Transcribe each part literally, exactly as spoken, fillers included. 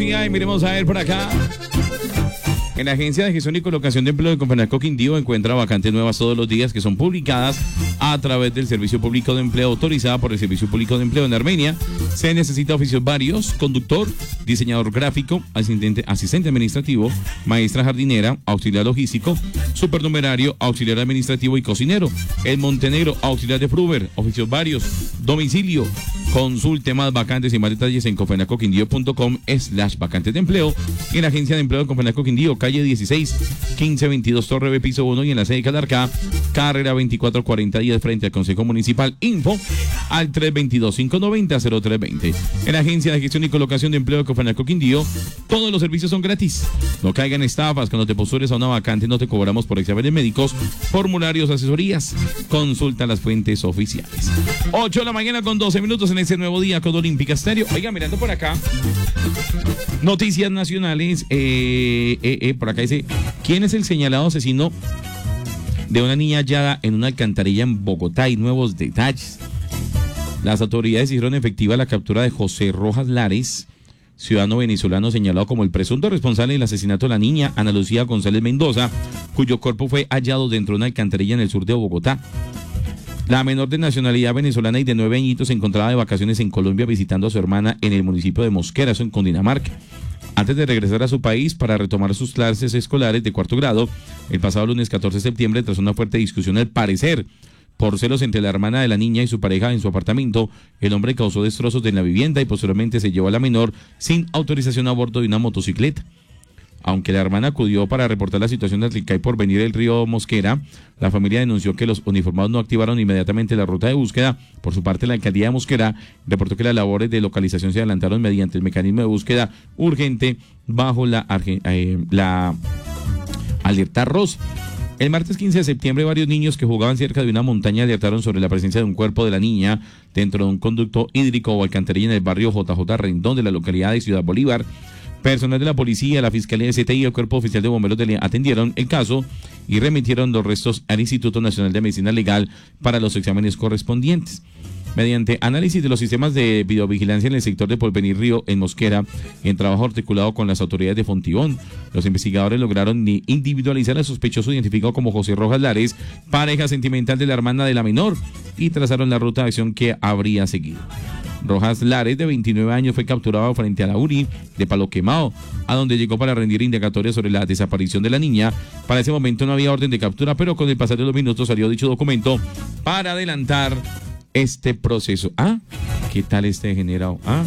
Y miremos a ver por acá. En la Agencia de Gestión y Colocación de Empleo de Confenalco Quindío encuentra vacantes nuevas todos los días que son publicadas a través del Servicio Público de Empleo autorizada por el Servicio Público de Empleo en Armenia. Se necesita oficios varios: conductor, diseñador gráfico, asistente, asistente administrativo, maestra jardinera, auxiliar logístico, supernumerario, auxiliar administrativo y cocinero. En Montenegro, auxiliar de Fruber, oficios varios, domicilio. Consulte más vacantes y más detalles en confenalco quindío punto com slash vacantes de empleo. Y en la Agencia de Empleo de Confenalco Quindío, calle dieciséis, quince veintidós, Torre B, piso uno, y en la sede de Calarcá, carrera veinticuatro cuarenta diez frente al Consejo Municipal. Info al tres dos dos, cinco nueve cero, cero tres dos cero. En la Agencia de Gestión y Colocación de Empleo de Confenalco Quindío, todos los servicios son gratis. No caigan estafas. Cuando te postules a una vacante no te cobramos por exámenes médicos, formularios, asesorías. Consulta las fuentes oficiales. ocho de la mañana con doce minutos en este nuevo día con Olímpica Estéreo. Oiga, mirando por acá, noticias nacionales. Eh, eh, eh, por acá dice: ¿quién es el señalado asesino de una niña hallada en una alcantarilla en Bogotá? Hay nuevos detalles. Las autoridades hicieron efectiva la captura de José Rojas Lares, ciudadano venezolano señalado como el presunto responsable del asesinato de la niña Ana Lucía González Mendoza, cuyo cuerpo fue hallado dentro de una alcantarilla en el sur de Bogotá. La menor, de nacionalidad venezolana y de nueve añitos, se encontraba de vacaciones en Colombia visitando a su hermana en el municipio de Mosquera, eso en Cundinamarca. Antes de regresar a su país para retomar sus clases escolares de cuarto grado, el pasado lunes catorce de septiembre, tras una fuerte discusión al parecer por celos entre la hermana de la niña y su pareja en su apartamento, el hombre causó destrozos en la vivienda y posteriormente se llevó a la menor sin autorización a bordo de una motocicleta. Aunque la hermana acudió para reportar la situación del Licay por venir del río Mosquera, la familia denunció que los uniformados no activaron inmediatamente la ruta de búsqueda. Por su parte, la alcaldía de Mosquera reportó que las labores de localización se adelantaron mediante el mecanismo de búsqueda urgente bajo la, eh, la alerta rosa. El martes quince de septiembre, varios niños que jugaban cerca de una montaña alertaron sobre la presencia de un cuerpo de la niña dentro de un conducto hídrico o alcantarilla en el barrio J J Rendón de la localidad de Ciudad Bolívar. Personal de la policía, la Fiscalía de C T I y el Cuerpo Oficial de Bomberos atendieron el caso y remitieron los restos al Instituto Nacional de Medicina Legal para los exámenes correspondientes. Mediante análisis de los sistemas de videovigilancia en el sector de Porvenir Río en Mosquera, en trabajo articulado con las autoridades de Fontibón, los investigadores lograron individualizar al sospechoso identificado como José Rojas Lares, pareja sentimental de la hermana de la menor, y trazaron la ruta de acción que habría seguido. Rojas Lares, de veintinueve años, fue capturado frente a la U R I de Palo Quemado, a donde llegó para rendir indagatoria sobre la desaparición de la niña. Para ese momento no había orden de captura, pero con el pasar de los minutos salió dicho documento para adelantar este proceso. Ah, ¿qué tal este degenerado? Ah,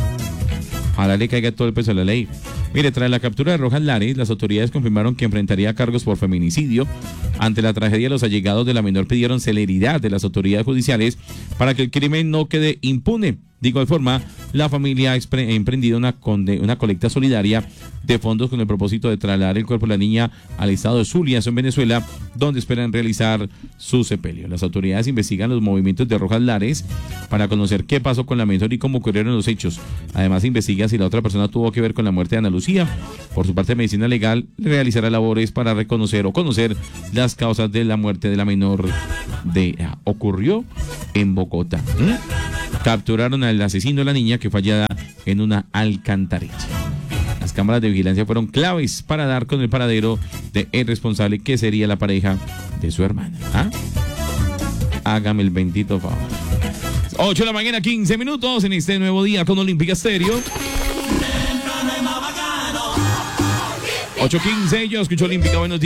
ojalá le caiga todo el peso de la ley. Mire, tras la captura de Rojas Lares, las autoridades confirmaron que enfrentaría cargos por feminicidio. Ante la tragedia, los allegados de la menor pidieron celeridad de las autoridades judiciales para que el crimen no quede impune. De igual forma, la familia ha emprendido una, una colecta solidaria de fondos con el propósito de trasladar el cuerpo de la niña al estado de Zulia, en Venezuela, donde esperan realizar su sepelio. Las autoridades investigan los movimientos de Rojas Lares para conocer qué pasó con la menor y cómo ocurrieron los hechos. Además, investiga si la otra persona tuvo que ver con la muerte de Ana Lucía. Por su parte, Medicina Legal realizará labores para reconocer o conocer las causas de la muerte de la menor. De ah, ocurrió en Bogotá. ¿Mm? Capturaron al asesino de la niña, que fue hallada en una alcantarilla. Las cámaras de vigilancia fueron claves para dar con el paradero de el responsable, que sería la pareja de su hermana. ¿Ah? Hágame el bendito favor. ocho de la mañana, quince minutos en este nuevo día con Olímpica Estéreo. ocho quince, yo escucho Olímpica, buenos días.